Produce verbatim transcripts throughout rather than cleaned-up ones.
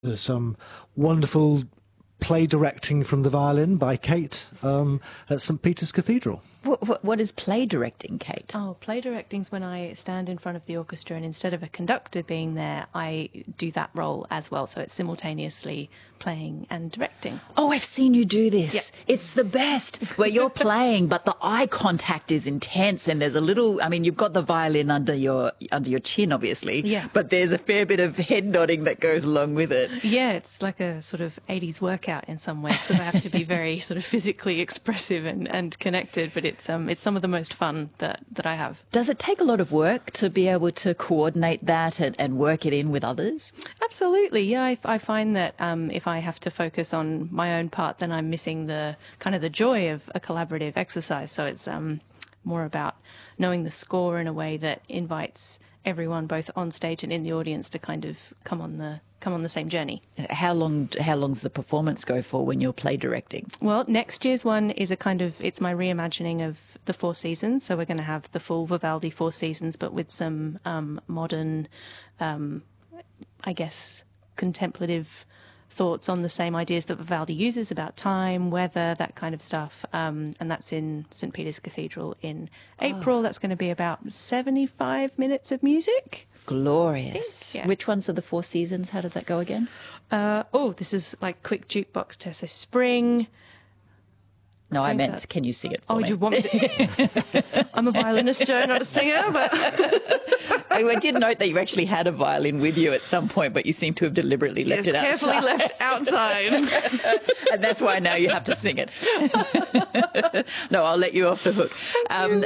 There's some wonderful play directing from the violin by Kate um, at St Peter's Cathedral. What, what, what is play directing, Kate? Oh, play directing's when I stand in front of the orchestra and instead of a conductor being there, I do that role as well. So it's simultaneously playing and directing. Oh, I've seen you do this. Yep. It's the best, where you're playing, but the eye contact is intense, and there's a little, I mean, you've got the violin under your under your chin, obviously, Yeah. but there's a fair bit of head nodding that goes along with it. Yeah, it's like a sort of eighties workout in some ways because I have to be very sort of physically expressive and, and connected, but it's um it's some of the most fun that, that I have. Does it take a lot of work to be able to coordinate that and, and work it in with others? Absolutely, yeah. I, I find that um, if I have to focus on my own part, then I'm missing the kind of the joy of a collaborative exercise. So it's um, more about knowing the score in a way that invites everyone, both on stage and in the audience, to kind of come on the come on the same journey. How long? How long's the performance go for when you're play directing? Well, next year's one is a kind of, it's my reimagining of the Four Seasons. So we're going to have the full Vivaldi Four Seasons, but with some um, modern, um, I guess, contemplative thoughts on the same ideas that Vivaldi uses about time, weather, that kind of stuff. Um, and that's in St Peter's Cathedral in April. Oh. That's going to be about seventy-five minutes of music. Glorious. Yeah. Which ones are the Four Seasons? How does that go again? Uh, oh, this is like quick jukebox test. So spring. No, I meant, that. can you sing it for oh, me? Oh, do you want me to? I'm a violinist, Joe, not a singer, but... I did note that you actually had a violin with you at some point, but you seem to have deliberately left yes, it carefully outside. left outside. And that's why now you have to sing it. No, I'll let you off the hook. Um,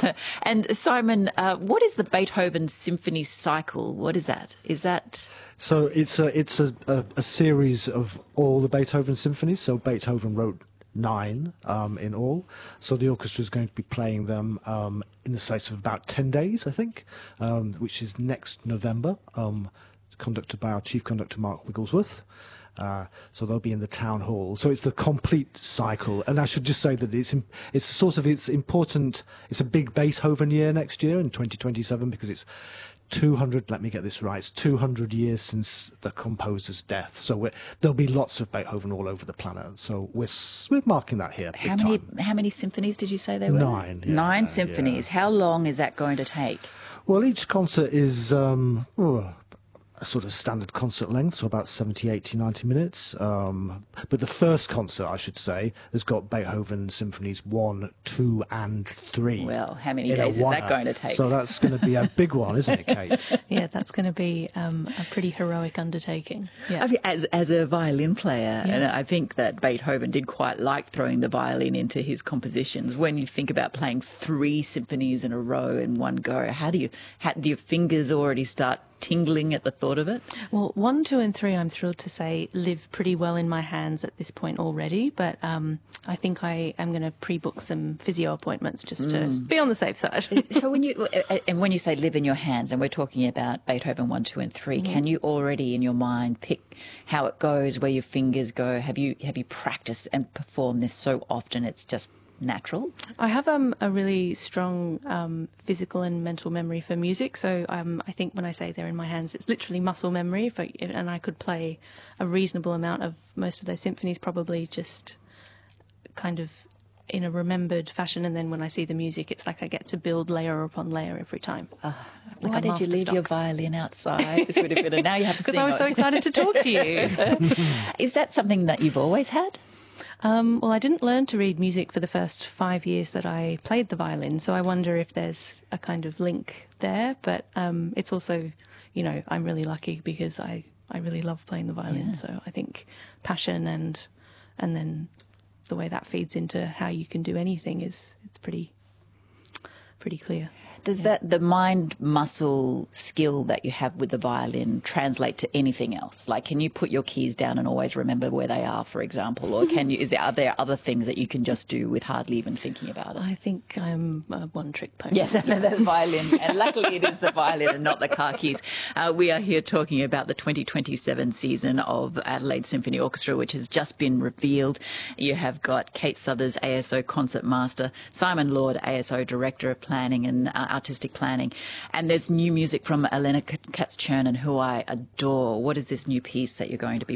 and Simon, uh, what is the Beethoven Symphony Cycle? What is that? Is that... So it's a, it's a, a, a series of all the Beethoven symphonies. So Beethoven wrote nine um, in all. So the orchestra is going to be playing them um, in the space of about ten days, I think, um, which is next November, um, conducted by our chief conductor, Mark Wigglesworth. Uh, so they'll be in the town hall. So it's the complete cycle. And I should just say that it's it's sort of it's important. It's a big Beethoven year next year in twenty twenty-seven because it's two hundred, let me get this right, it's two hundred years since the composer's death. So we're, there'll be lots of Beethoven all over the planet. So we're, we're marking that here. How many, how many symphonies did you say there were? Nine. Yeah, Nine symphonies. Yeah. How long is that going to take? Well, each concert is um, oh, a sort of standard concert length, so about seventy, eighty, ninety minutes. Um, but the first concert, I should say, has got Beethoven Symphonies one, two, and three. Well, how many days is that going to take? So that's going to be a big one, isn't it, Kate? Yeah, that's going to be um, a pretty heroic undertaking. Yeah. I mean, as, as a violin player, Yeah. and I think that Beethoven did quite like throwing the violin into his compositions. When you think about playing three symphonies in a row in one go, how do you, how, do your fingers already start tingling at the thought of it? Well, one, two, and three, I'm thrilled to say, live pretty well in my hands at this point already. But um, I think I am going to pre-book some physio appointments just mm. to be on the safe side. So when you and when you say live in your hands, and we're talking about Beethoven one, two, and three, mm. can you already in your mind pick how it goes, where your fingers go? Have you have you practiced and performed this so often it's just natural? I have um, a really strong um, physical and mental memory for music. So um, I think when I say they're in my hands, it's literally muscle memory. If I, and I could play a reasonable amount of most of those symphonies, probably just kind of in a remembered fashion. And then when I see the music, it's like I get to build layer upon layer every time. Uh, like why did you leave stock. your violin outside? This would have been a, now you have to sing. Because I was so excited to talk to you. Is that something that you've always had? Um, well, I didn't learn to read music for the first five years that I played the violin, so I wonder if there's a kind of link there. But um, it's also, you know, I'm really lucky because I, I really love playing the violin. Yeah. So I think passion and and then the way that feeds into how you can do anything is it's pretty pretty clear. Does yeah. that the mind muscle skill that you have with the violin translate to anything else? Like, can you put your keys down and always remember where they are, for example, or can you? Is there are there other things that you can just do with hardly even thinking about it? I think I'm a one-trick pony. Yes, the violin, and luckily it is the violin and not the car keys. Uh, we are here talking about the twenty twenty-seven season of Adelaide Symphony Orchestra, which has just been revealed. You have got Kate Suthers, A S O Concert Master, Simon Lord, A S O Director of Planning. planning and uh, artistic planning. And there's new music from Elena Katz-Chernin, who I adore. What is this new piece that you're going to be